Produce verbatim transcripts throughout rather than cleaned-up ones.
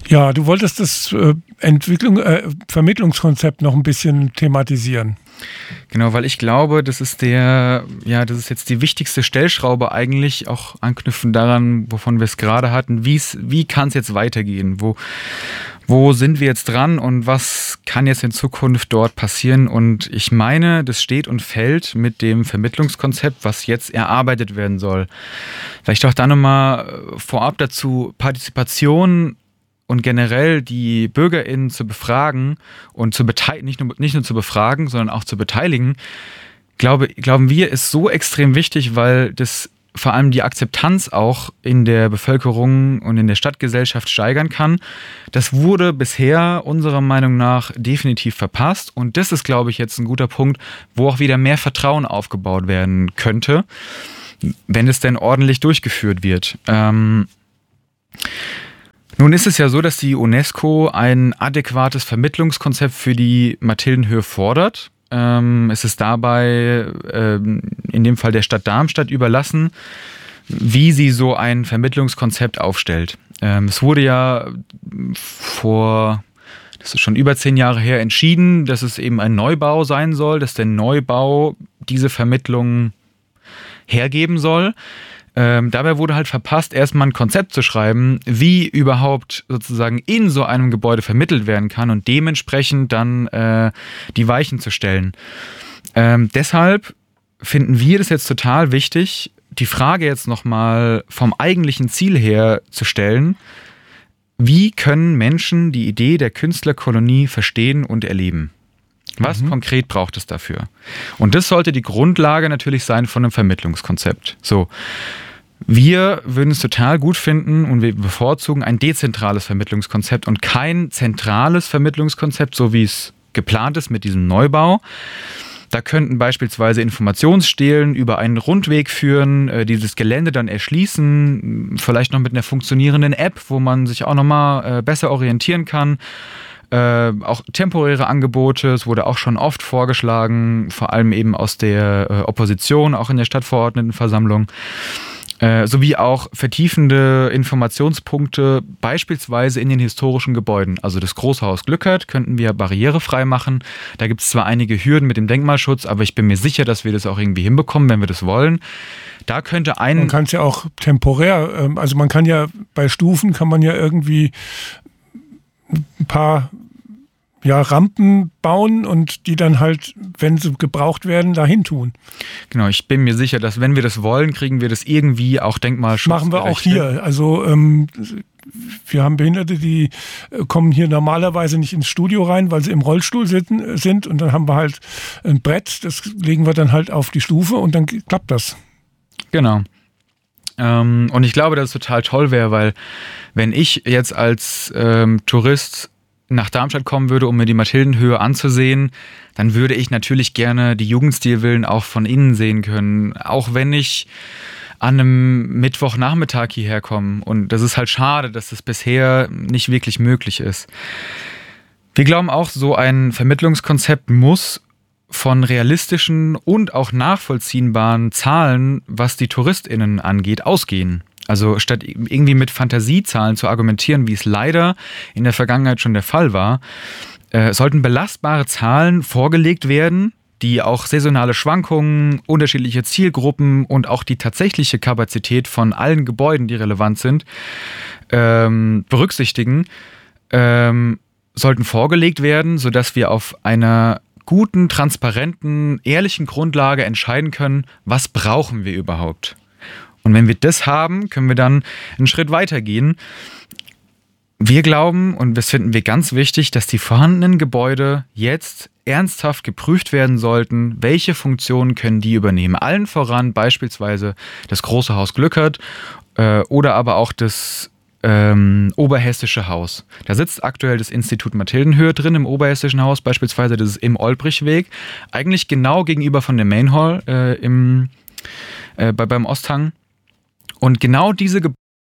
Ja, du wolltest das äh, Entwicklung, äh, Vermittlungskonzept noch ein bisschen thematisieren. Genau, weil ich glaube, das ist der, ja, das ist jetzt die wichtigste Stellschraube eigentlich, auch anknüpfend daran, wovon wir es gerade hatten. Wie's, wie kann es jetzt weitergehen? Wo, wo sind wir jetzt dran und was kann jetzt in Zukunft dort passieren? Und ich meine, das steht und fällt mit dem Vermittlungskonzept, was jetzt erarbeitet werden soll. Vielleicht auch da nochmal vorab dazu: Partizipation und generell die BürgerInnen zu befragen und zu beteiligen, nicht nur, nicht nur zu befragen, sondern auch zu beteiligen, glaube, glauben wir, ist so extrem wichtig, weil das vor allem die Akzeptanz auch in der Bevölkerung und in der Stadtgesellschaft steigern kann. Das wurde bisher unserer Meinung nach definitiv verpasst und das ist, glaube ich, jetzt ein guter Punkt, wo auch wieder mehr Vertrauen aufgebaut werden könnte, wenn es denn ordentlich durchgeführt wird. Ähm, Nun ist es ja so, dass die UNESCO ein adäquates Vermittlungskonzept für die Mathildenhöhe fordert. Ähm, es ist dabei ähm, in dem Fall der Stadt Darmstadt überlassen, wie sie so ein Vermittlungskonzept aufstellt. Ähm, es wurde ja vor, das ist schon über zehn Jahre her, entschieden, dass es eben ein Neubau sein soll, dass der Neubau diese Vermittlung hergeben soll. Ähm, dabei wurde halt verpasst, erstmal ein Konzept zu schreiben, wie überhaupt sozusagen in so einem Gebäude vermittelt werden kann und dementsprechend dann äh, die Weichen zu stellen. Ähm, deshalb finden wir das jetzt total wichtig, die Frage jetzt nochmal vom eigentlichen Ziel her zu stellen: Wie können Menschen die Idee der Künstlerkolonie verstehen und erleben? Was mhm. konkret braucht es dafür? Und das sollte die Grundlage natürlich sein von einem Vermittlungskonzept. So. Wir würden es total gut finden und wir bevorzugen ein dezentrales Vermittlungskonzept und kein zentrales Vermittlungskonzept, so wie es geplant ist mit diesem Neubau. Da könnten beispielsweise Informationsstelen über einen Rundweg führen, äh, dieses Gelände dann erschließen, vielleicht noch mit einer funktionierenden App, wo man sich auch nochmal äh, besser orientieren kann. Äh, auch temporäre Angebote, es wurde auch schon oft vorgeschlagen, vor allem eben aus der äh, Opposition, auch in der Stadtverordnetenversammlung. Äh, sowie auch vertiefende Informationspunkte, beispielsweise in den historischen Gebäuden. Also das Große Haus Glückert könnten wir barrierefrei machen. Da gibt es zwar einige Hürden mit dem Denkmalschutz, aber ich bin mir sicher, dass wir das auch irgendwie hinbekommen, wenn wir das wollen. Da könnte ein... Man kann es ja auch temporär, also man kann ja bei Stufen, kann man ja irgendwie ein paar ja, Rampen bauen und die dann halt, wenn sie gebraucht werden, dahin tun. Genau, ich bin mir sicher, dass wenn wir das wollen, kriegen wir das irgendwie auch denkmalschutzgerecht. Machen wir auch hier. Also ähm, wir haben Behinderte, die kommen hier normalerweise nicht ins Studio rein, weil sie im Rollstuhl sitzen, sind und dann haben wir halt ein Brett, das legen wir dann halt auf die Stufe und dann klappt das. Genau. Ähm, und ich glaube, dass es total toll wäre, weil wenn ich jetzt als ähm, Tourist nach Darmstadt kommen würde, um mir die Mathildenhöhe anzusehen, dann würde ich natürlich gerne die Jugendstilvillen auch von innen sehen können, auch wenn ich an einem Mittwochnachmittag hierher komme. Und das ist halt schade, dass das bisher nicht wirklich möglich ist. Wir glauben auch, so ein Vermittlungskonzept muss von realistischen und auch nachvollziehbaren Zahlen, was die TouristInnen angeht, ausgehen. Also statt irgendwie mit Fantasiezahlen zu argumentieren, wie es leider in der Vergangenheit schon der Fall war, äh, sollten belastbare Zahlen vorgelegt werden, die auch saisonale Schwankungen, unterschiedliche Zielgruppen und auch die tatsächliche Kapazität von allen Gebäuden, die relevant sind, ähm, berücksichtigen, ähm, sollten vorgelegt werden, sodass wir auf einer guten, transparenten, ehrlichen Grundlage entscheiden können, was brauchen wir überhaupt. Und wenn wir das haben, können wir dann einen Schritt weiter gehen. Wir glauben, und das finden wir ganz wichtig, dass die vorhandenen Gebäude jetzt ernsthaft geprüft werden sollten, welche Funktionen können die übernehmen. Allen voran beispielsweise das Große Haus Glückert äh, oder aber auch das ähm, Oberhessische Haus. Da sitzt aktuell das Institut Mathildenhöhe drin im Oberhessischen Haus, beispielsweise das ist im Olbrichweg, eigentlich genau gegenüber von der Main Hall äh, im, äh, bei, beim Osthang. Und genau diese Gebäude,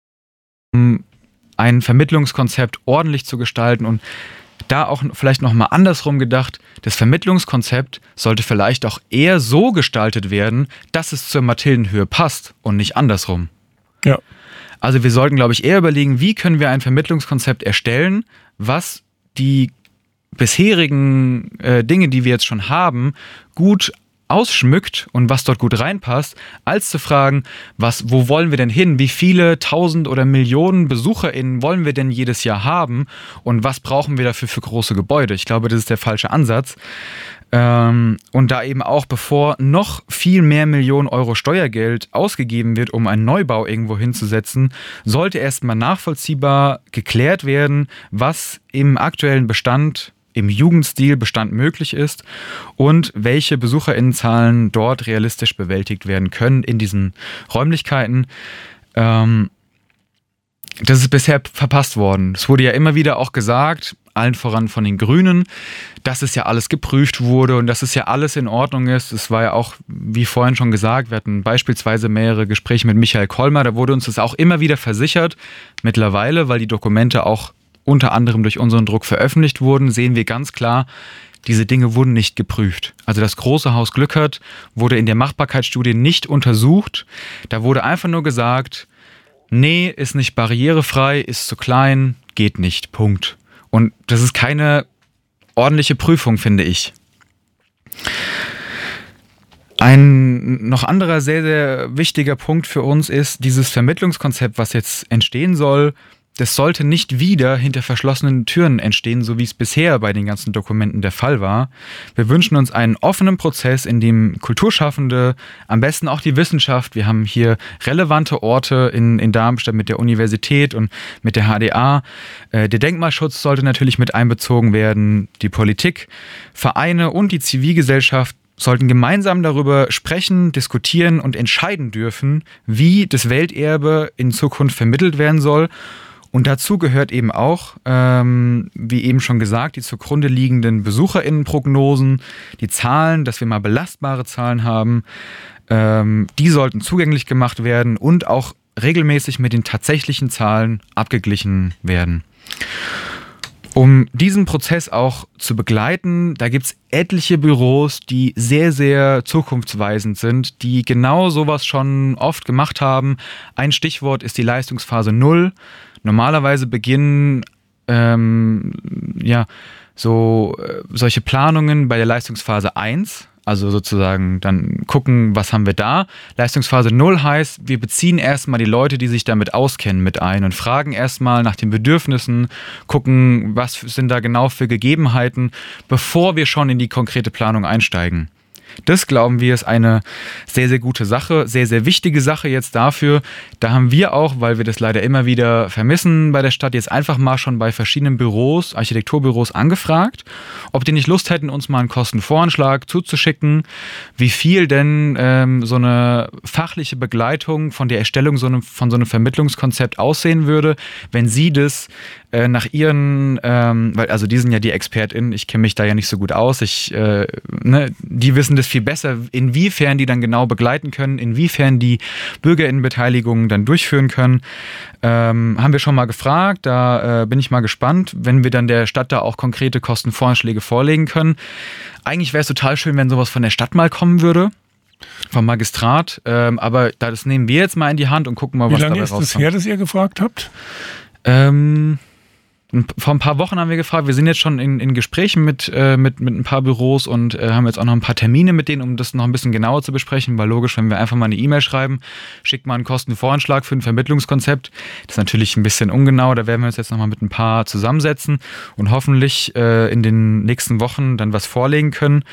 um ein Vermittlungskonzept ordentlich zu gestalten und da auch vielleicht nochmal andersrum gedacht, das Vermittlungskonzept sollte vielleicht auch eher so gestaltet werden, dass es zur Mathildenhöhe passt und nicht andersrum. Ja. Also wir sollten, glaube ich, eher überlegen, wie können wir ein Vermittlungskonzept erstellen, was die bisherigen äh, Dinge, die wir jetzt schon haben, gut ausschmückt und was dort gut reinpasst, als zu fragen, was, wo wollen wir denn hin? Wie viele tausend oder Millionen BesucherInnen wollen wir denn jedes Jahr haben? Und was brauchen wir dafür für große Gebäude? Ich glaube, das ist der falsche Ansatz. Ähm, und da eben auch, bevor noch viel mehr Millionen Euro Steuergeld ausgegeben wird, um einen Neubau irgendwo hinzusetzen, sollte erstmal nachvollziehbar geklärt werden, was im aktuellen Bestand, im Jugendstilbestand möglich ist und welche BesucherInnenzahlen dort realistisch bewältigt werden können in diesen Räumlichkeiten. Ähm, das ist bisher verpasst worden. Es wurde ja immer wieder auch gesagt, allen voran von den Grünen, dass es ja alles geprüft wurde und dass es ja alles in Ordnung ist. Es war ja auch, wie vorhin schon gesagt, wir hatten beispielsweise mehrere Gespräche mit Michael Kollmar, da wurde uns das auch immer wieder versichert. Mittlerweile, weil die Dokumente auch unter anderem durch unseren Druck veröffentlicht wurden, sehen wir ganz klar, diese Dinge wurden nicht geprüft. Also das große Haus Glückert wurde in der Machbarkeitsstudie nicht untersucht. Da wurde einfach nur gesagt, nee, ist nicht barrierefrei, ist zu klein, geht nicht, Punkt. Und das ist keine ordentliche Prüfung, finde ich. Ein noch anderer sehr, sehr wichtiger Punkt für uns ist, dieses Vermittlungskonzept, was jetzt entstehen soll, das sollte nicht wieder hinter verschlossenen Türen entstehen, so wie es bisher bei den ganzen Dokumenten der Fall war. Wir wünschen uns einen offenen Prozess, in dem Kulturschaffende, am besten auch die Wissenschaft, wir haben hier relevante Orte in, in Darmstadt mit der Universität und mit der H D A. Der Denkmalschutz sollte natürlich mit einbezogen werden, die Politik, Vereine und die Zivilgesellschaft sollten gemeinsam darüber sprechen, diskutieren und entscheiden dürfen, wie das Welterbe in Zukunft vermittelt werden soll. Und dazu gehört eben auch, ähm, wie eben schon gesagt, die zugrunde liegenden BesucherInnenprognosen, die Zahlen, dass wir mal belastbare Zahlen haben, ähm, die sollten zugänglich gemacht werden und auch regelmäßig mit den tatsächlichen Zahlen abgeglichen werden. Um diesen Prozess auch zu begleiten, da gibt es etliche Büros, die sehr, sehr zukunftsweisend sind, die genau sowas schon oft gemacht haben. Ein Stichwort ist die Leistungsphase null. Normalerweise beginnen ähm, ja, so, äh, solche Planungen bei der Leistungsphase eins. Also sozusagen dann gucken, was haben wir da. Leistungsphase null heißt, wir beziehen erstmal die Leute, die sich damit auskennen, mit ein und fragen erstmal nach den Bedürfnissen, gucken, was sind da genau für Gegebenheiten, bevor wir schon in die konkrete Planung einsteigen. Das, glauben wir, ist eine sehr, sehr gute Sache, sehr, sehr wichtige Sache jetzt dafür. Da haben wir auch, weil wir das leider immer wieder vermissen bei der Stadt, jetzt einfach mal schon bei verschiedenen Büros, Architekturbüros angefragt, ob die nicht Lust hätten, uns mal einen Kostenvoranschlag zuzuschicken, wie viel denn ähm, so eine fachliche Begleitung von der Erstellung so einem, von so einem Vermittlungskonzept aussehen würde, wenn sie das äh, nach ihren, ähm, weil also die sind ja die ExpertInnen, ich kenne mich da ja nicht so gut aus, ich, äh, ne, die wissen das viel besser, inwiefern die dann genau begleiten können, inwiefern die BürgerInnenbeteiligung dann durchführen können. Ähm, haben wir schon mal gefragt, da äh, bin ich mal gespannt, wenn wir dann der Stadt da auch konkrete Kostenvoranschläge vorlegen können. Eigentlich wäre es total schön, wenn sowas von der Stadt mal kommen würde, vom Magistrat, ähm, aber das nehmen wir jetzt mal in die Hand und gucken mal, Wie was dabei rauskommt. Wie lange ist das rauskommt. her, dass ihr gefragt habt? Ähm... Vor ein paar Wochen haben wir gefragt, wir sind jetzt schon in, in Gesprächen mit, äh, mit, mit ein paar Büros und äh, haben jetzt auch noch ein paar Termine mit denen, um das noch ein bisschen genauer zu besprechen, weil logisch, wenn wir einfach mal eine E-Mail schreiben, schickt mal einen Kostenvoranschlag für ein Vermittlungskonzept, das ist natürlich ein bisschen ungenau, da werden wir uns jetzt noch mal mit ein paar zusammensetzen und hoffentlich äh, in den nächsten Wochen dann was vorlegen können.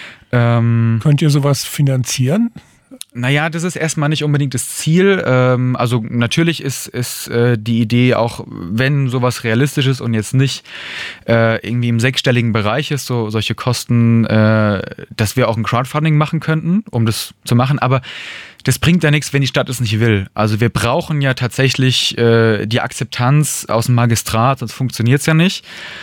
Ähm, Könnt ihr sowas finanzieren? Naja, das ist erstmal nicht unbedingt das Ziel. Ähm, also natürlich ist, ist äh, die Idee auch, wenn sowas realistisch ist und jetzt nicht äh, irgendwie im sechsstelligen Bereich ist, so solche Kosten, äh, dass wir auch ein Crowdfunding machen könnten, um das zu machen. Aber das bringt ja nichts, wenn die Stadt es nicht will. Also wir brauchen ja tatsächlich äh, die Akzeptanz aus dem Magistrat, sonst funktioniert es ja nicht.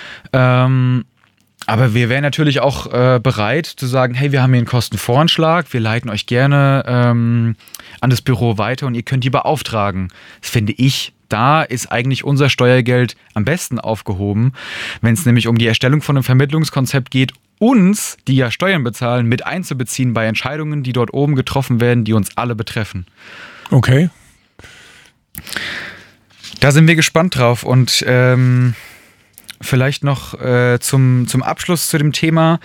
Ähm, Aber wir wären natürlich auch äh, bereit zu sagen, hey, wir haben hier einen Kostenvoranschlag, wir leiten euch gerne ähm, an das Büro weiter und ihr könnt die beauftragen. Das finde ich, da ist eigentlich unser Steuergeld am besten aufgehoben, wenn es nämlich um die Erstellung von einem Vermittlungskonzept geht, uns, die ja Steuern bezahlen, mit einzubeziehen bei Entscheidungen, die dort oben getroffen werden, die uns alle betreffen. Okay. Da sind wir gespannt drauf und ähm, vielleicht noch äh, zum, zum Abschluss zu dem Thema,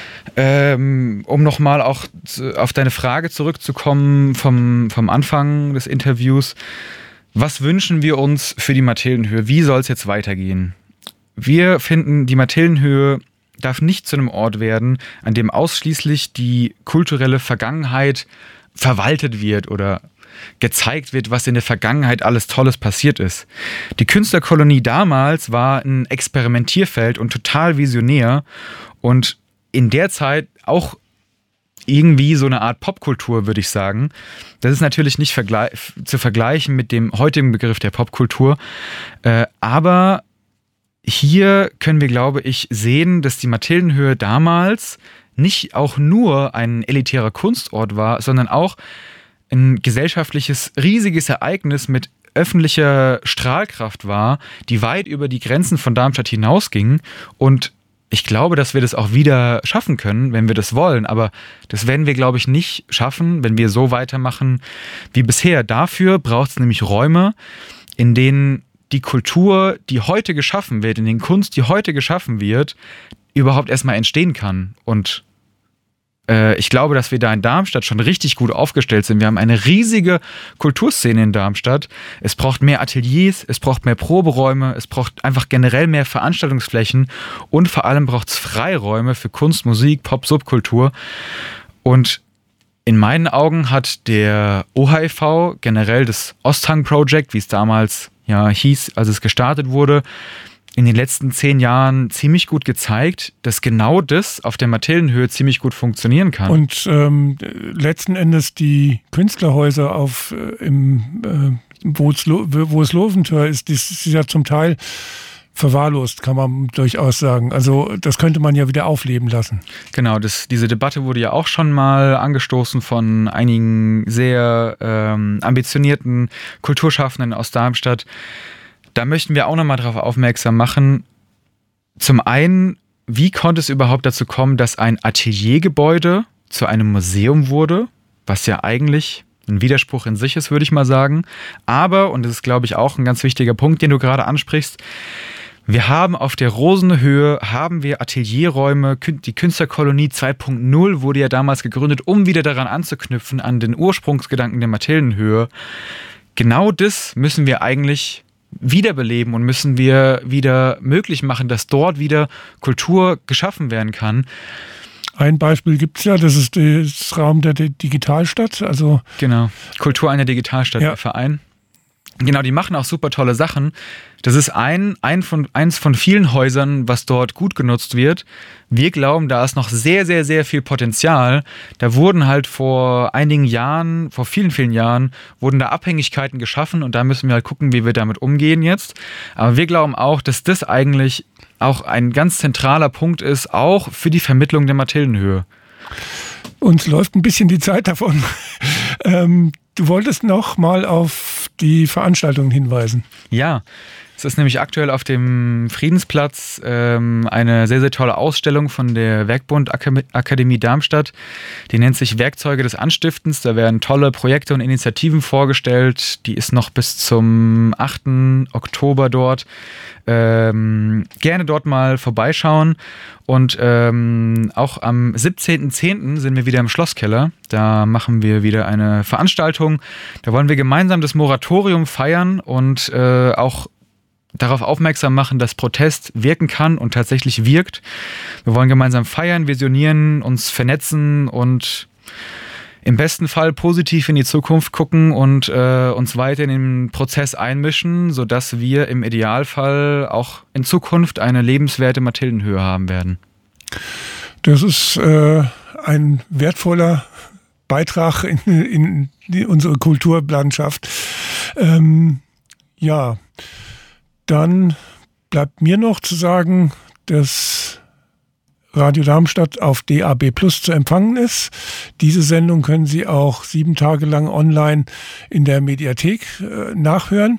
ähm, um nochmal auch zu, auf deine Frage zurückzukommen vom, vom Anfang des Interviews. Was wünschen wir uns für die Mathildenhöhe? Wie soll es jetzt weitergehen? Wir finden, die Mathildenhöhe darf nicht zu einem Ort werden, an dem ausschließlich die kulturelle Vergangenheit verwaltet wird oder gezeigt wird, was in der Vergangenheit alles Tolles passiert ist. Die Künstlerkolonie damals war ein Experimentierfeld und total visionär und in der Zeit auch irgendwie so eine Art Popkultur, würde ich sagen. Das ist natürlich nicht vergle- zu vergleichen mit dem heutigen Begriff der Popkultur, äh, aber hier können wir, glaube ich, sehen, dass die Mathildenhöhe damals nicht auch nur ein elitärer Kunstort war, sondern auch ein gesellschaftliches, riesiges Ereignis mit öffentlicher Strahlkraft war, die weit über die Grenzen von Darmstadt hinausging. Und ich glaube, dass wir das auch wieder schaffen können, wenn wir das wollen. Aber das werden wir, glaube ich, nicht schaffen, wenn wir so weitermachen wie bisher. Dafür braucht es nämlich Räume, in denen die Kultur, die heute geschaffen wird, in den Kunst, die heute geschaffen wird, überhaupt erstmal entstehen kann. Und äh, ich glaube, dass wir da in Darmstadt schon richtig gut aufgestellt sind. Wir haben eine riesige Kulturszene in Darmstadt. Es braucht mehr Ateliers, es braucht mehr Proberäume, es braucht einfach generell mehr Veranstaltungsflächen und vor allem braucht es Freiräume für Kunst, Musik, Pop, Subkultur. Und in meinen Augen hat der O H I V, generell das Osthang Project, wie es damals ja, hieß, als es gestartet wurde, in den letzten zehn Jahren ziemlich gut gezeigt, dass genau das auf der Mathildenhöhe ziemlich gut funktionieren kann. Und ähm, letzten Endes die Künstlerhäuser auf äh, im äh, wo es, wo es Loventhör ist, das ist ja zum Teil verwahrlost, kann man durchaus sagen. Also das könnte man ja wieder aufleben lassen. Genau, das, diese Debatte wurde ja auch schon mal angestoßen von einigen sehr ähm, ambitionierten Kulturschaffenden aus Darmstadt. Da möchten wir auch nochmal darauf aufmerksam machen. Zum einen, wie konnte es überhaupt dazu kommen, dass ein Ateliergebäude zu einem Museum wurde, was ja eigentlich ein Widerspruch in sich ist, würde ich mal sagen. Aber, und das ist, glaube ich, auch ein ganz wichtiger Punkt, den du gerade ansprichst, wir haben auf der Rosenhöhe, haben wir Atelierräume, die Künstlerkolonie zwei Punkt null wurde ja damals gegründet, um wieder daran anzuknüpfen, an den Ursprungsgedanken der Mathildenhöhe. Genau das müssen wir eigentlich wiederbeleben und müssen wir wieder möglich machen, dass dort wieder Kultur geschaffen werden kann. Ein Beispiel gibt es ja, das ist das Raum der Digitalstadt. Also genau, Kultur einer Digitalstadt, ja. Der Verein. Genau, die machen auch super tolle Sachen. Das ist ein, ein von, eins von vielen Häusern, was dort gut genutzt wird. Wir glauben, da ist noch sehr, sehr, sehr viel Potenzial. Da wurden halt vor einigen Jahren, vor vielen, vielen Jahren, wurden da Abhängigkeiten geschaffen und da müssen wir halt gucken, wie wir damit umgehen jetzt. Aber wir glauben auch, dass das eigentlich auch ein ganz zentraler Punkt ist, auch für die Vermittlung der Mathildenhöhe. Uns läuft ein bisschen die Zeit davon. ähm, du wolltest noch mal auf die Veranstaltungen hinweisen. Ja, es ist nämlich aktuell auf dem Friedensplatz ähm, eine sehr, sehr tolle Ausstellung von der Werkbund Akademie Darmstadt. Die nennt sich Werkzeuge des Anstiftens. Da werden tolle Projekte und Initiativen vorgestellt. Die ist noch bis zum achten Oktober dort. Ähm, gerne dort mal vorbeischauen. Und ähm, auch am siebzehnten zehnten sind wir wieder im Schlosskeller. Da machen wir wieder eine Veranstaltung. Da wollen wir gemeinsam das Moratorium feiern und äh, auch darauf aufmerksam machen, dass Protest wirken kann und tatsächlich wirkt. Wir wollen gemeinsam feiern, visionieren, uns vernetzen und im besten Fall positiv in die Zukunft gucken und äh, uns weiter in den Prozess einmischen, sodass wir im Idealfall auch in Zukunft eine lebenswerte Mathildenhöhe haben werden. Das ist äh, ein wertvoller Beitrag in, in die, unsere Kulturlandschaft. Ähm, ja, dann bleibt mir noch zu sagen, dass Radio Darmstadt auf D A B Plus zu empfangen ist. Diese Sendung können Sie auch sieben Tage lang online in der Mediathek äh, nachhören.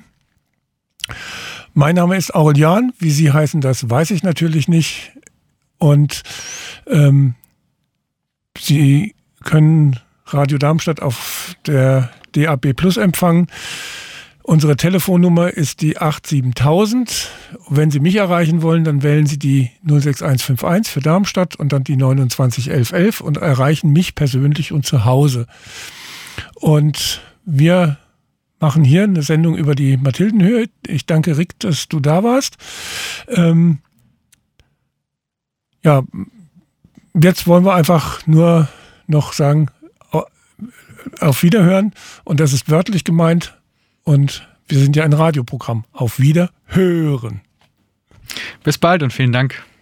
Mein Name ist Aurelian. Wie Sie heißen, das weiß ich natürlich nicht. Und ähm, Sie können Radio Darmstadt auf der D A B Plus empfangen. Unsere Telefonnummer ist die acht siebentausend. Wenn Sie mich erreichen wollen, dann wählen Sie die null sechs eins fünf eins für Darmstadt und dann die neunundzwanzig elf elf und erreichen mich persönlich und zu Hause. Und wir machen hier eine Sendung über die Mathildenhöhe. Ich danke Rick, dass du da warst. Ähm, ja, jetzt wollen wir einfach nur noch sagen, auf Wiederhören. Und das ist wörtlich gemeint. Und wir sind ja ein Radioprogramm. Auf Wiederhören. Bis bald und vielen Dank.